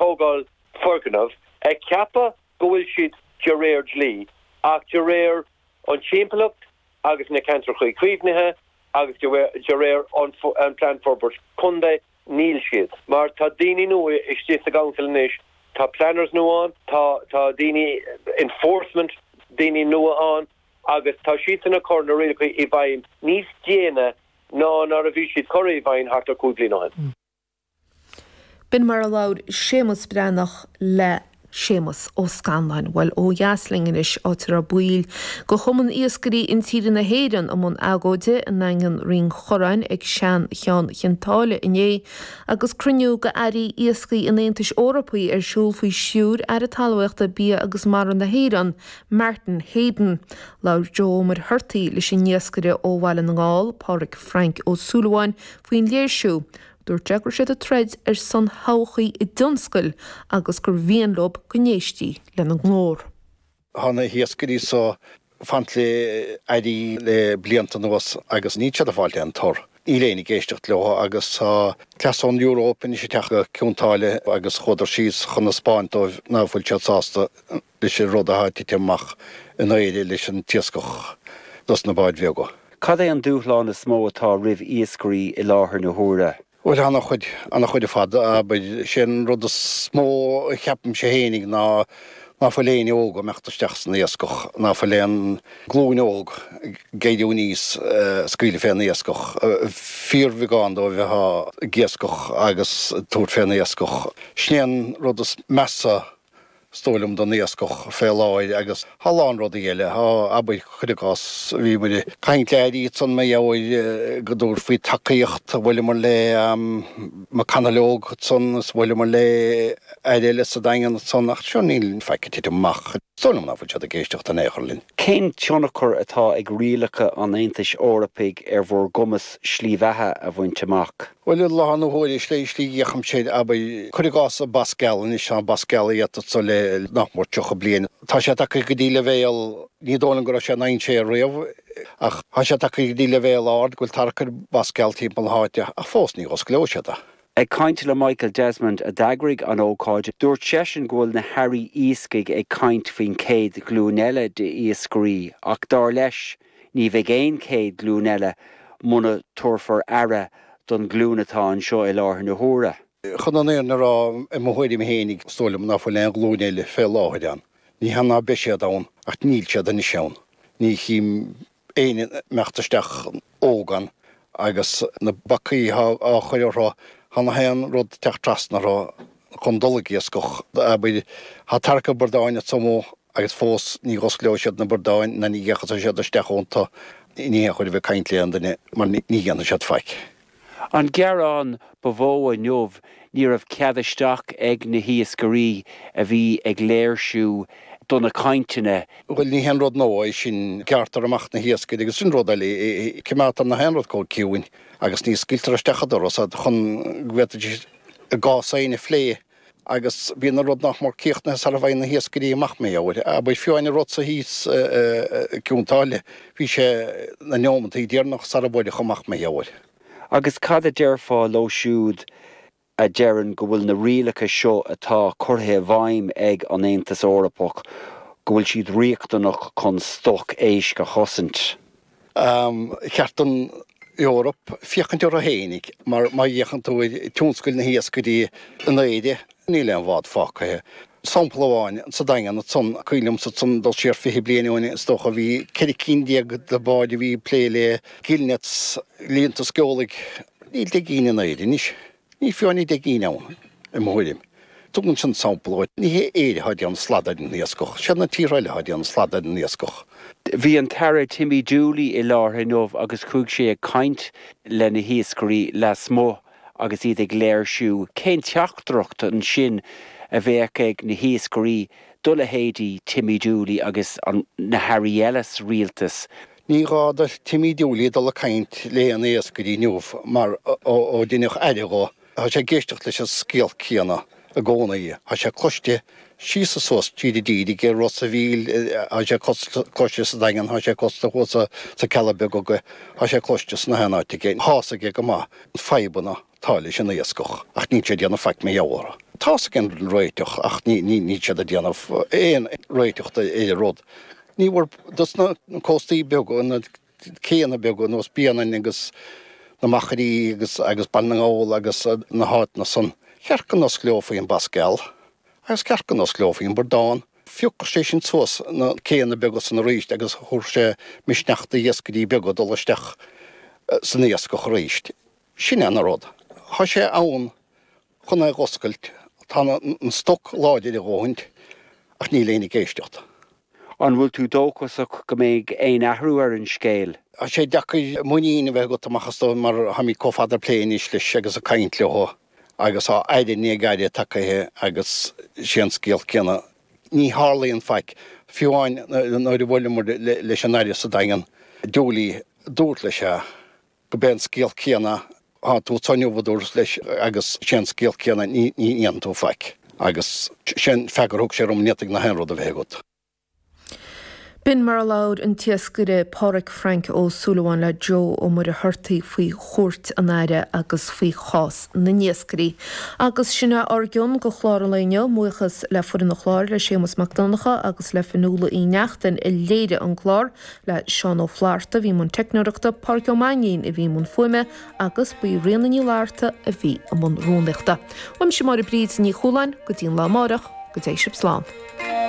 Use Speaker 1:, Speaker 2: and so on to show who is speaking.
Speaker 1: tógáil forganmh ceapa gohfuil siad de réir lí ach de réir an timpplacht agus na cantar chuig cuimhnithe agus de réir an plan forbert chunde níl siad mar tá daoine nua is tí a gangtalnis tá planners nua an tá daoine enforcement daoine nua an agus tá siad in a corner réilcha I bhain níos déine ná a bhí siad choirí bhain hart a cúblin an.
Speaker 2: Bin mar a laud sémas brenach le sémas ó Scanlain bhfuil ó Jaslingen is átar a buil go chuman iascarí in tíre na héirean am an agóide an engan ring chorain ag sean chean chintáile iné agus cruniú go airí iascaí in éantais Eorpaí siúl faoi siúr ar a talhaachta bí agus mar an na héirean Martin Hayden laur Jo mar hurtaí leis sin iascaire ó bhhail an ngáil Pádraig Frank ó Súlaháin faoin léirsú. Dúir deagra siad a treid son háchaí I donscail agus gur bhíon lob go néistí le an glór.
Speaker 3: Hanna hiascarí so fantli airí le blianta nuas agus ní a bháilte an tor. Í lénig géistecht leo agus Clasón Europa ní sé teacha ciúntáile agus chodar síos chuna Spáin dóibh náfuil teásta leis sé rud a háití teach in éidir leis an tiascach dus na báid bheaga.
Speaker 4: Cad é an dúchláin is smó atá rih iascarí I láthair na húra?
Speaker 3: Well anna chud fad aber sin rud smó cheapim sé hénig ná faléin óg a mechtasteach na iascoch ná faléin glúin óg géidiú níos scuile fé na iascoch fír vigán dó bheit ha giascoch agus túr fé na iascoch snéan rud messa stólum don iascoch fé láid agus halán rud héile aber chuideás bhí mu caiintléirí son mé jaáid go dúr faoi takeíocht bhfuil mar le má canalóg son bhfuil mar le éile sa dagan son nach seoníl feicetí amach stólum ná fuil a géisteach an écharlinn.
Speaker 4: Cén tionachar atá ag rialacha an Aontais Eorpaig bhór gomas slíomhethe a bhaintteach?
Speaker 3: Well láhan hóir slí dhecham séad aber chuideás a Bascal is an Bascal iad so le nachmór tucha blian. Tá sé take go dtí le bhéal ní dólan go sé 9 sé riamh ach tá sé take go dtí le bhéal áard goil tarchar Bascal timppla háite a fós ní os glóisiada.
Speaker 4: Ag caint le Michael Desmond a dagrig an ócáid dúirt sesin ghfuil na Harry íscaig ag caint faoin céad glúnile de iascarí ach dar leis ní bheith géin céad glúnile muna turfar ara don glúnatá an seo I láthair na húra.
Speaker 3: Chun an éar rá I mhuiidir me hénig stólum ná fuil leon glúnéile fé láthir an. Ní hanna beisiad ann ach níl siad an seann. Ní chím éine mechtasteach ógan agus na bacaí á chuir rá hanna héan rud teach trasna rá chun dulgaí ascoch aber há tarcha bardáin at samó agus fós ní goscleo siad na bardáin na ní gechas siad a steachúnta ní chuir bheith caintléan dine mar ní gana siad feic.
Speaker 4: An gearán bhó a neomh ní rah ceadisteach ag na hiascarí a bhí ag léirsú donna caintine.
Speaker 3: Well ní hen rud nó sin ceartar amach na hiascaí agus sin rud eile cimeátar na hen rud có ciúin agus ní sciltar a stechadar os chun ghuiidir a gásaine flé agus bhí na rud nach mar cíochtna sa bhain na hiascaí amach mé áir a ba fiáinna rud sa híos ciúntáile bhí sé na neomanta í déarnach sa bhide chumach mé áir.
Speaker 4: Agus cad a dearfá lo siúd a dearan go bhfuil na rialacha seo atá curtha bhaim ag an Aontas Eorpach go bhfuil siad riachtanach chun stoc éis go chosint.
Speaker 3: Cheartan Eorp fiochan a hénig mar dhéchan tú túnscoil na hiascaí an éide ní le an bhád fácathe. Sampláin sa dagan at son cuilum sa son dal sér fi blianaine stocha bhí cericíndiag de báide bhí pléile gilnets líonta scólaigh níl de gíine éidir níos. Ní fiáinní de gíine ann I mhuidim. Tugann sin sampláid ní hé éide haidí an sladaid an níoscoch. Se na tíráile haidí an sladaid an níoscoch.
Speaker 4: Bhí an tara Timmy Dooley I láthair nómh agus chuig sé a caint le na hiascarí le smó agus iad ag léirsú. Cén teachtracht an sin a bheith ag na hiascarí dul a héadí Timmy Dooley agus na Harry Ellis rialtas.
Speaker 3: Ní ráda Timmy Dooley dul a caint le an éascarí nuamh mar ó duineach aidirá. Tá sé géisteach leis a scéal cíanna a gcóna í. Tá sé cloiste síos a sós tíidir gur rosa bhíl a sé cloiste sa dagan, tá sé costa hósa sa Calabeg go tá sé cloiste na henáite géin. Hása go má feibanna tála sin na iascoch ach ní sé déanana feic mé jaára. tá gin réiteach ach ní se a déanamh éon réiteachta é rud. Ní bhar dus na cóstaí beag na céanna beag nó bíana agus na macharí agus bannaáil agus na háit na san. Cearcan nos leofaí an Bascal, agus cearcan nos leofaí an Bordáin. Fiúcha sé sin suas na céanna beag san ríist agus chuir sé misneachta dhéascaí beag dolasteach san éascach ríist. Sin an rud. Tá sé ann chuna goscailt tá an stoc láidir i gáhaint ach ní léana géistecht.
Speaker 4: An bhfuil tú dóchasach go méid éon ahrú ar an scéal.
Speaker 3: A sé decha muíine bheith go amachchastá mar ha mí cófadar pléinis leis agus a caiint leo agus á éidir ní gaiide takethe agus sé an scéal céanna. Ní hálaíon feic fiúáin nóidir bhfuilmór leis an éidir sa dagan dúlaí dúirt lei se go ben scéal céanna tú tainehúir leis agus sé scéal céanna ní an tú feic agus sin fegarthg sé romnétig na henrod a bheitút.
Speaker 2: Bin mar laud an tiascure Pádraig Frank ó Súlaháin le Joe ó mar a thuirtaí faoi chóirt an éire agus faoi chás na níoscarí. Agus sinna argion go chláir leine muochas le fuair na chláir le Séamus MacDonacha agus le fanúla í neachtain i léide an chláir le Seán Ó Phláirta bhí mun teicneoireachta Páirc Ó Maingéin a bhí mun fuime agus bu rianaí láirta a bhí am mun rónliachta. Waim sé mar a bríd ní choláin go dtíon lá marach go dtééis sib slán.